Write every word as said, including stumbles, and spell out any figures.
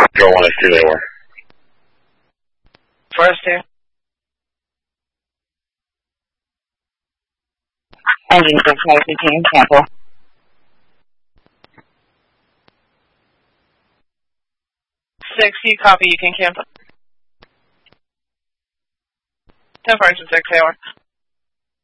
Zero one is two, they were. First two. Engine six five fifteen, cancel. Six, you copy, you can cancel. ten four six, they were.